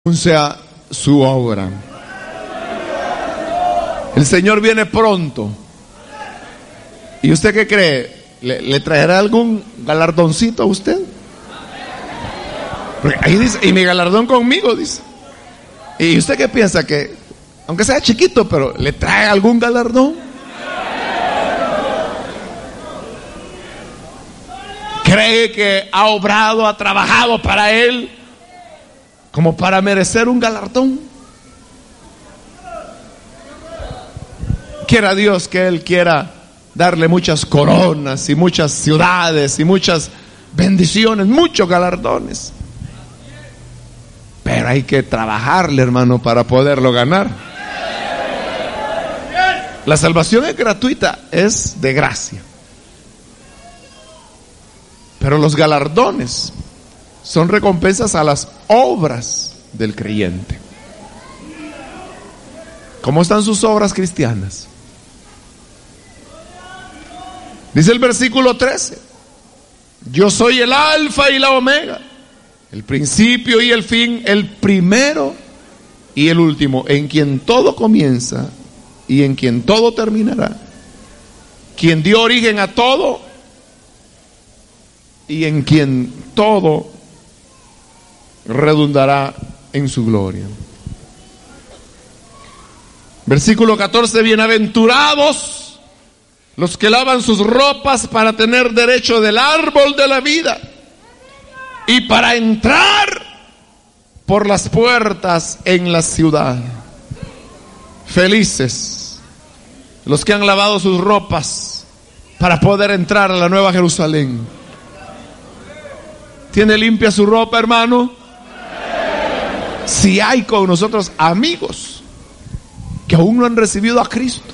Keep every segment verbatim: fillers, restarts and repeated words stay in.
sea su obra. El Señor viene pronto. ¿Y usted qué cree? ¿Le, le traerá algún galardoncito a usted? Porque ahí dice, y mi galardón conmigo, dice. ¿Y usted qué piensa? Que aunque sea chiquito, pero ¿le trae algún galardón? ¿Cree que ha obrado, ha trabajado para Él como para merecer un galardón? Quiera Dios que Él quiera darle muchas coronas y muchas ciudades y muchas bendiciones, muchos galardones. Pero hay que trabajarle, hermano, para poderlo ganar. La salvación es gratuita, es de gracia. Pero los galardones son recompensas a las obras del creyente. ¿Cómo están sus obras cristianas? Dice el versículo trece: yo soy el alfa y la omega, el principio y el fin, el primero y el último, en quien todo comienza y en quien todo terminará, quien dio origen a todo y en quien todo redundará en su gloria. Versículo catorce: bienaventurados los que lavan sus ropas para tener derecho del árbol de la vida y para entrar por las puertas en la ciudad. Felices los que han lavado sus ropas para poder entrar a la Nueva Jerusalén. ¿Tiene limpia su ropa, hermano? Si hay con nosotros amigos que aún no han recibido a Cristo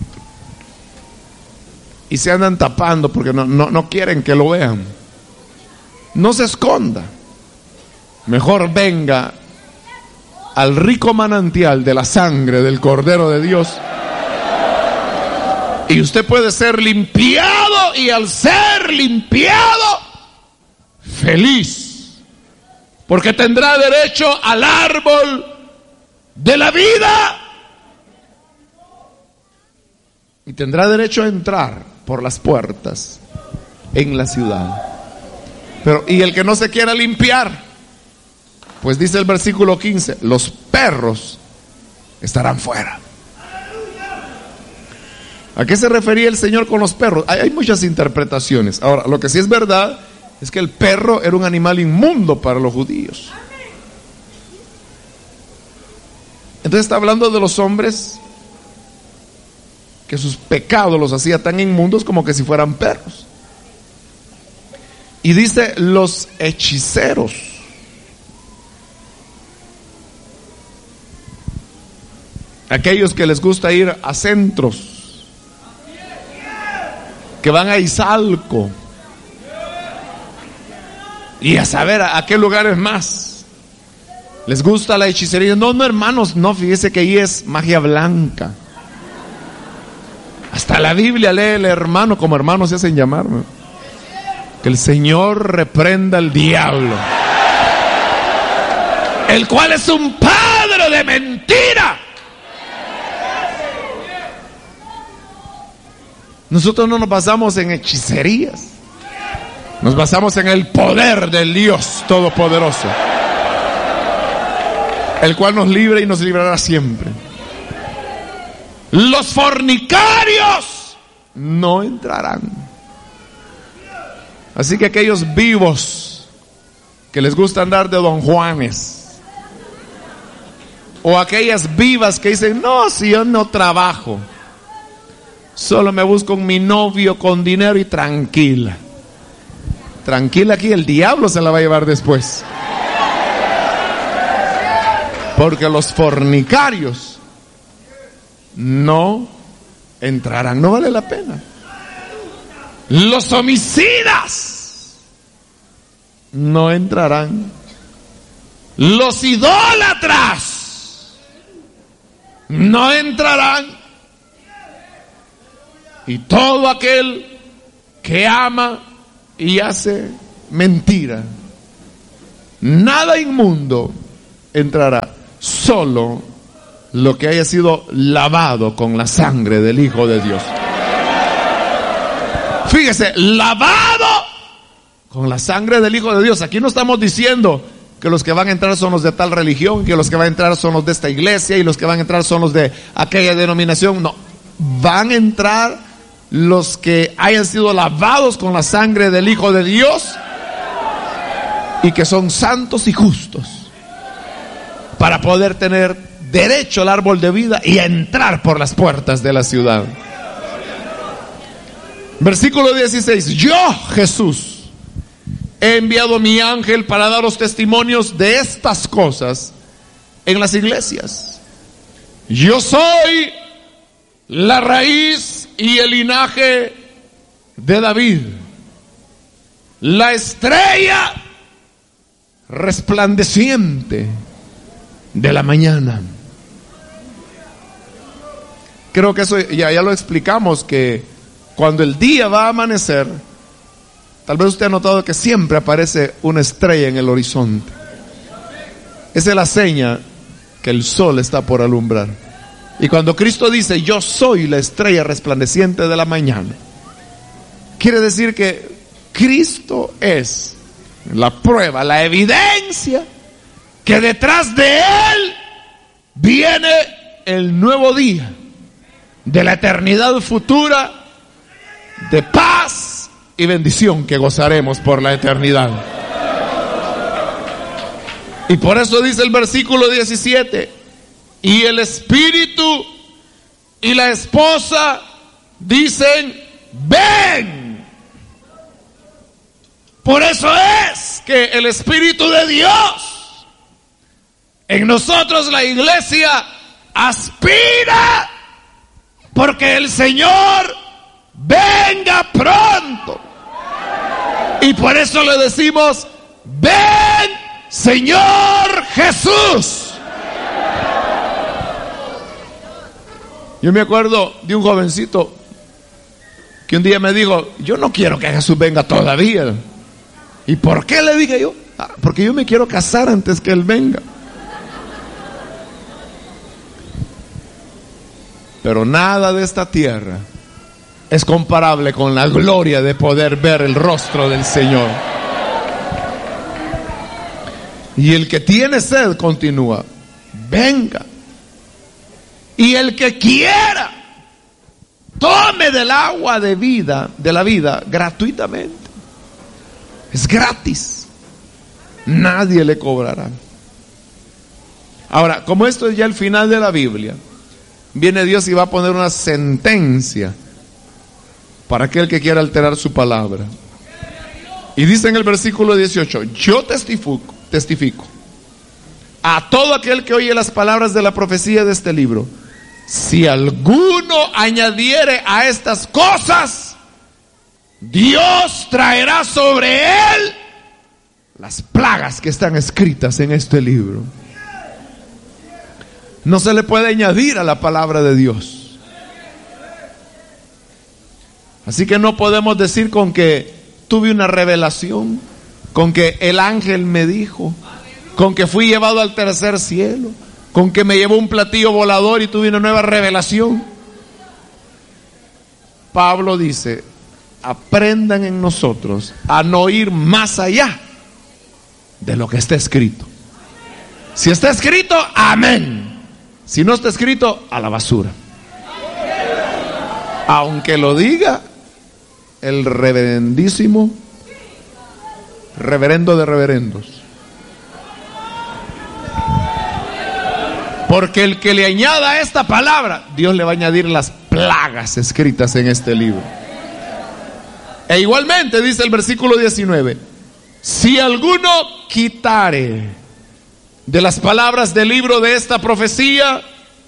y se andan tapando porque no, no, no quieren que lo vean, no se esconda. Mejor venga al rico manantial de la sangre del Cordero de Dios y usted puede ser limpiado, y al ser limpiado, feliz, porque tendrá derecho al árbol de la vida y tendrá derecho a entrar por las puertas en la ciudad. Pero y el que no se quiera limpiar, pues dice el versículo quince, los perros estarán fuera. ¿A qué se refería el Señor con los perros? Hay, hay muchas interpretaciones. Ahora, lo que sí es verdad es que el perro era un animal inmundo para los judíos. Entonces está hablando de los hombres que sus pecados los hacía tan inmundos como que si fueran perros. Y dice los hechiceros. Aquellos que les gusta ir a centros, que van a Izalco y a saber a, a qué lugares más les gusta la hechicería. No, no, hermanos, no, fíjese que ahí es magia blanca. Hasta la Biblia lee el hermano, como hermanos se hacen llamar. Que el Señor reprenda al diablo, el cual es un padre de mentira. Nosotros no nos basamos en hechicerías, nos basamos en el poder del Dios Todopoderoso, el cual nos libra y nos librará siempre. Los fornicarios no entrarán. Así que aquellos vivos que les gusta andar de Don Juanes, o aquellas vivas que dicen, no, si yo no trabajo, solo me busco mi novio con dinero y tranquila. Tranquila, aquí el diablo se la va a llevar después. Porque los fornicarios no entrarán, no vale la pena. Los homicidas no entrarán. Los idólatras no entrarán. Y todo aquel que ama y hace mentira, nada inmundo entrará solo lo que haya sido lavado con la sangre del Hijo de Dios. Fíjese, lavado con la sangre del Hijo de Dios. Aquí no estamos diciendo que los que van a entrar son los de tal religión, que los que van a entrar son los de esta iglesia y los que van a entrar son los de aquella denominación. No, van a entrar los que hayan sido lavados con la sangre del Hijo de Dios y que son santos y justos para poder tener derecho al árbol de vida y a entrar por las puertas de la ciudad. Versículo dieciséis. Yo, Jesús, he enviado mi ángel para daros testimonios de estas cosas en las iglesias. Yo soy la raíz y el linaje de David, la estrella resplandeciente de la mañana. Creo que eso ya, ya lo explicamos, que cuando el día va a amanecer, tal vez usted ha notado que siempre aparece una estrella en el horizonte. Esa es la seña que el sol está por alumbrar. Y cuando Cristo dice, yo soy la estrella resplandeciente de la mañana, quiere decir que Cristo es la prueba, la evidencia que detrás de Él viene el nuevo día de la eternidad futura, de paz y bendición que gozaremos por la eternidad. Y por eso dice el versículo diecisiete, y el Espíritu y la esposa dicen, ven. Por eso es que el Espíritu de Dios en nosotros, la iglesia, aspira porque el Señor venga pronto. Y por eso le decimos, ven Señor Jesús. Yo me acuerdo de un jovencito que un día me dijo, yo no quiero que Jesús venga todavía. ¿Y por qué? Le dije yo, ah, porque yo me quiero casar antes que Él venga. Pero nada de esta tierra es comparable con la gloria de poder ver el rostro del Señor. Y el que tiene sed, continúa, venga. Y el que quiera, tome del agua de vida, de la vida, gratuitamente. Es gratis. Nadie le cobrará. Ahora, como esto es ya el final de la Biblia, viene Dios y va a poner una sentencia para aquel que quiera alterar su palabra. Y dice en el versículo dieciocho, yo testifico, testifico a todo aquel que oye las palabras de la profecía de este libro, si alguno añadiere a estas cosas, Dios traerá sobre él las plagas que están escritas en este libro. No se le puede añadir a la palabra de Dios. Así que no podemos decir con que tuve una revelación, con que el ángel me dijo, con que fui llevado al tercer cielo, con que me llevó un platillo volador y tuve una nueva revelación. Pablo dice, aprendan en nosotros a no ir más allá de lo que está escrito. Si está escrito, amén. Si no está escrito, a la basura. Aunque lo diga el reverendísimo reverendo de reverendos. Porque el que le añada esta palabra, Dios le va a añadir las plagas escritas en este libro. E igualmente dice el versículo diecinueve, si alguno quitare de las palabras del libro de esta profecía,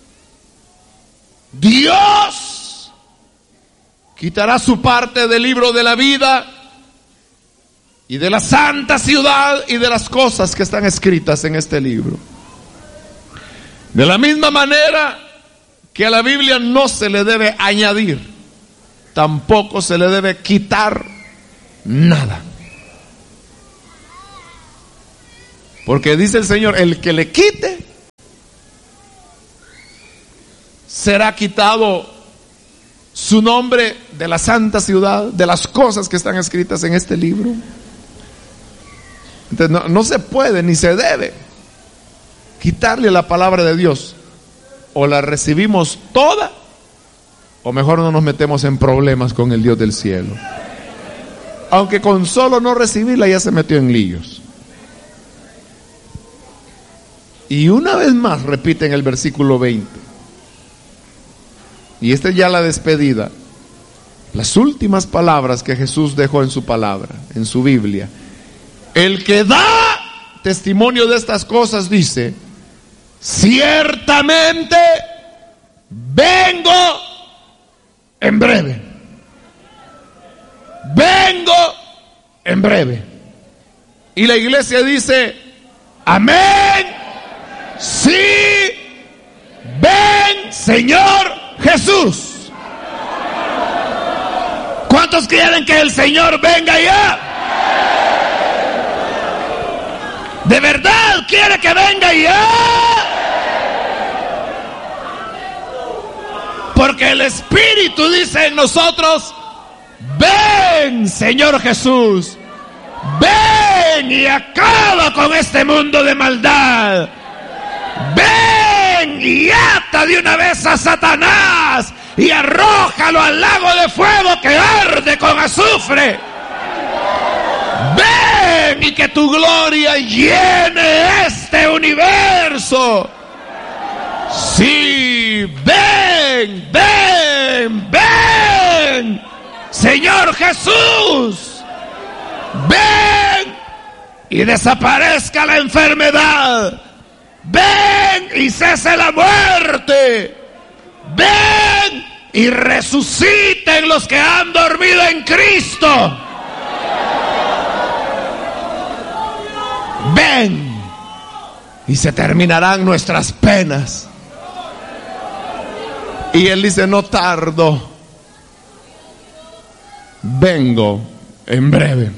Dios quitará su parte del libro de la vida y de la santa ciudad y de las cosas que están escritas en este libro. De la misma manera que a la Biblia no se le debe añadir, tampoco se le debe quitar nada. Porque dice el Señor, el que le quite, será quitado su nombre de la santa ciudad, de las cosas que están escritas en este libro. Entonces no, no se puede ni se debe quitarle la palabra de Dios. O la recibimos toda, o mejor no nos metemos en problemas con el Dios del cielo. Aunque con solo no recibirla ya se metió en líos. Y una vez más repite en el versículo veinte. Y esta es ya la despedida. Las últimas palabras que Jesús dejó en su palabra, en su Biblia. El que da testimonio de estas cosas dice: ciertamente vengo en breve. Vengo en breve. Y la iglesia dice: amén. Sí, ven Señor Jesús. ¿Cuántos quieren que el Señor venga ya? ¿De verdad quiere que venga ya? Porque el Espíritu dice en nosotros: ven Señor Jesús, ven y acaba con este mundo de maldad. Ven y ata de una vez a Satanás y arrójalo al lago de fuego que arde con azufre. Ven y que tu gloria llene este universo. Sí, ven, ven, ven, Señor Jesús. Ven y desaparezca la enfermedad. Ven y cese la muerte. Ven y resuciten los que han dormido en Cristo. Ven y se terminarán nuestras penas. Y Él dice: no tardo, vengo en breve.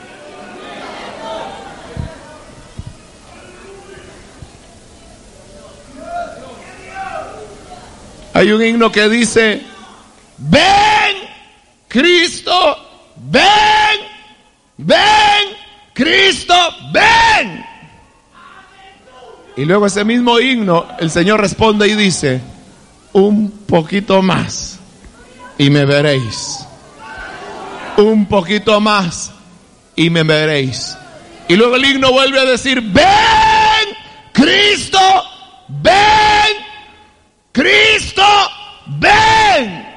Hay un himno que dice: ven Cristo, ven, ven Cristo, ven. Y luego ese mismo himno, el Señor responde y dice: un poquito más y me veréis. Un poquito más y me veréis. Y luego el himno vuelve a decir: ven Cristo, ven Cristo, ven.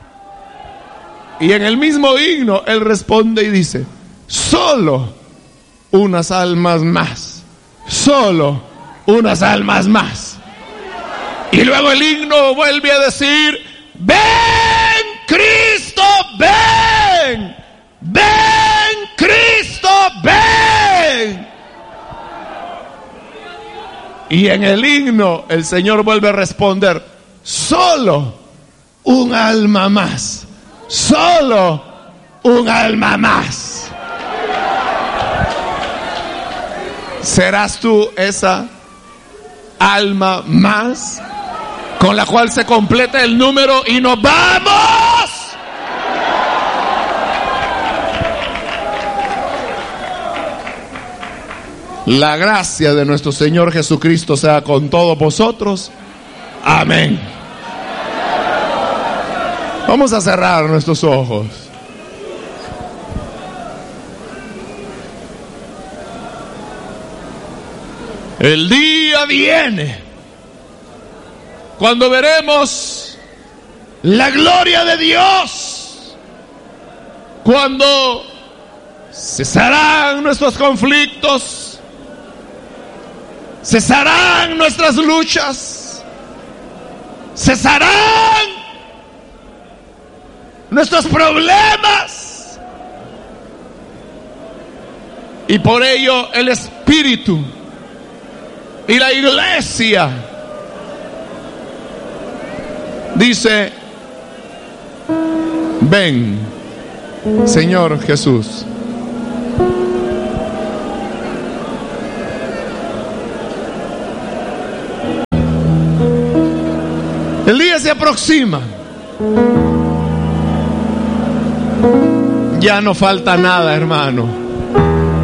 Y en el mismo himno Él responde y dice: solo unas almas más, solo unas almas más. Y luego el himno vuelve a decir: ven Cristo, ven, ven Cristo, ven. Y en el himno el Señor vuelve a responder: solo un alma más, solo un alma más. ¿Serás tú esa alma más con la cual se completa el número y nos vamos? La gracia de nuestro Señor Jesucristo sea con todos vosotros. Amén. Vamos a cerrar nuestros ojos. El día viene cuando veremos la gloria de Dios, cuando cesarán nuestros conflictos, cesarán nuestras luchas, cesarán nuestros problemas, y por ello el Espíritu y la iglesia dice: ven, Señor Jesús. El día se aproxima. Ya no falta nada, hermano.